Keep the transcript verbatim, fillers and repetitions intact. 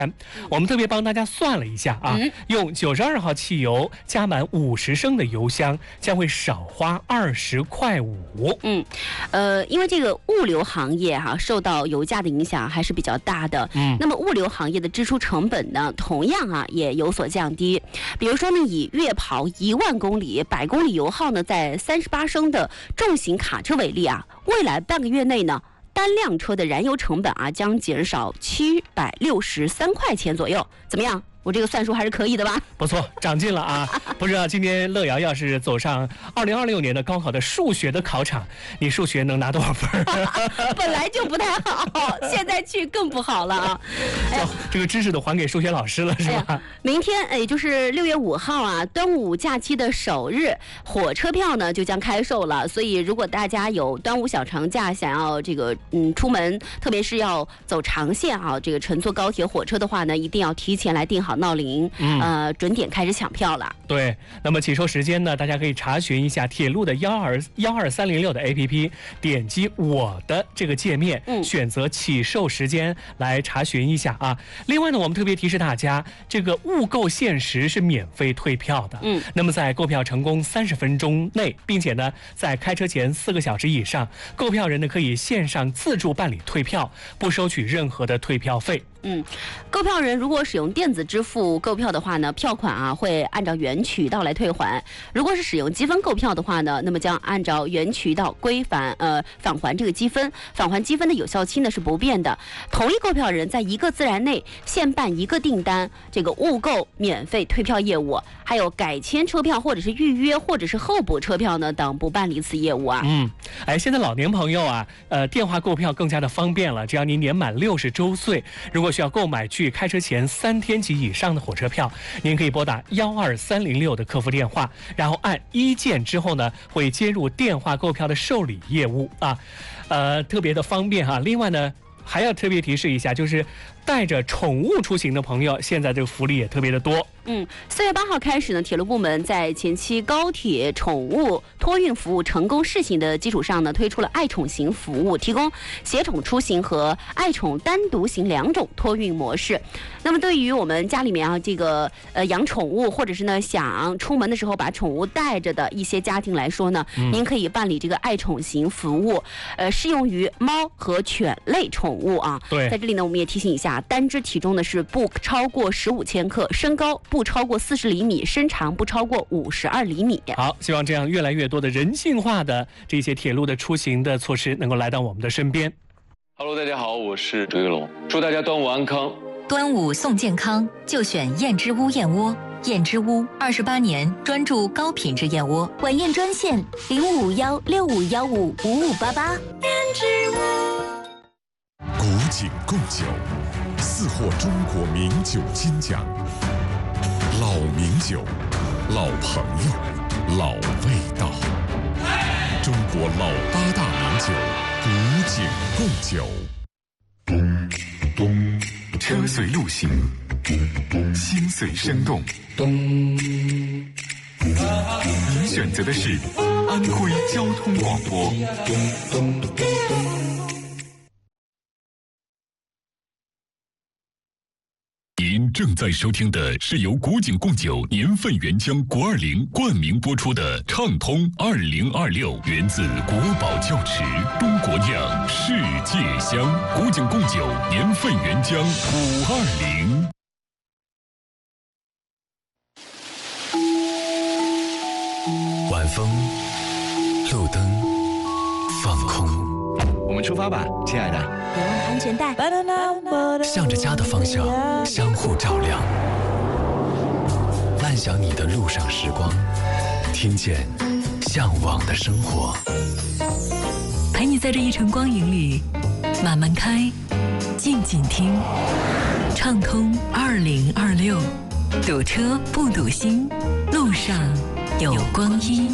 我们特别帮大家算了一下啊，嗯、用九十二号汽油加满五十升的油箱，将会少花二十块五。 嗯，呃，因为这个物流行业哈、啊、受到油价的影响还是比较大的。嗯，那么物流行业的支出成本呢，同样啊也有所降低。比如说呢，以月跑一万公里、百公里油耗呢在三十八升的重型卡车为例啊，未来半个月内呢，单辆车的燃油成本啊将减少七百六十三块钱左右，怎么样？我这个算术还是可以的吧？ 不错，长进了啊！不知道今天乐瑶要是走上二零二六年的高考的数学的考场，你数学能拿多少分？ 本来就不太好，现在去更不好了啊！ 哎，这个知识都还给数学老师了，是吧？哎、 明天也就是六月五号啊，端午假期的首日，火车票呢就将开售了。所以，如果大家有端午小长假想要这个嗯出门，特别是要走长线啊，这个乘坐高铁、火车的话呢，一定要提前来订好闹铃，嗯、呃，准点开始抢票了。 对，那么起售时间呢，大家可以查询一下铁路的幺二幺二三零六的 A P P， 点击我的这个界面，嗯、选择起售时间来查询一下啊。另外呢，我们特别提示大家，这个误购限时是免费退票的。嗯，那么在购票成功三十分钟内，并且呢，在开车前四个小时以上，购票人呢可以线上自助办理退票，不收取任何的退票费。 嗯，购票人如果使用电子支付购票的话呢，票款啊会按照原渠道来退还；如果是使用积分购票的话呢，那么将按照原渠道归返呃返还这个积分，返还积分的有效期呢是不变的。同一购票人在一个自然内限办一个订单，这个误购免费退票业务，还有改签车票或者是预约或者是候补车票呢等不办理此业务啊。 嗯，哎，现在老年朋友啊，呃，电话购票更加的方便了，只要您年满六十周岁，如果需要购买距开车前三天及以上的火车票，您可以拨打幺二三零六的客服电话，然后按一键之后呢，会接入电话购票的受理业务啊，呃，特别的方便哈。另外呢，还要特别提示一下，就是带着宠物出行的朋友，现在这个福利也特别的多。 嗯，四月八号开始呢，铁路部门在前期高铁宠物托运服务成功试行的基础上呢，推出了爱宠型服务，提供携宠出行和爱宠单独行两种托运模式。那么对于我们家里面啊这个呃养宠物，或者是呢想出门的时候把宠物带着的一些家庭来说呢，嗯、您可以办理这个爱宠型服务，呃，适用于猫和犬类宠物啊。 对， 在这里呢，我们也提醒一下，单只体重呢是不超过十五千克，身高不超过四十厘米，身长不超过五十二厘米。 好，希望这样越来越多的人性化的这些铁路的出行的措施能够来到我们的身边。 Hello， 大家好，我是周玉龙，祝大家端午安康。 端午送健康，就选燕之屋燕窝。燕之屋二十八年专注高品质燕窝， 晚宴专线零五五幺六五幺五五五八八。燕之屋。 古井贡酒，四获中国名酒金奖。老名酒，老朋友，老味道。中国老八大名酒，古井贡酒。 咚咚，车随路行，心随生动。咚，您选择的是安徽交通广播。咚咚咚。 您正在收听的是由古井贡酒年份原浆国二零冠名播出的畅通二零二六，源自国宝窖池，中国酿，世界香。古井贡酒年份原浆五二零。 晚风，路灯，放空。 我们出发吧，亲爱的。 别忘了安全带。 向着家的方向相互照亮，慢享你的路上时光，听见向往的生活， 陪你在这一程光影里慢慢开，静静听。畅通二零二六，堵车不堵心，路上有光阴。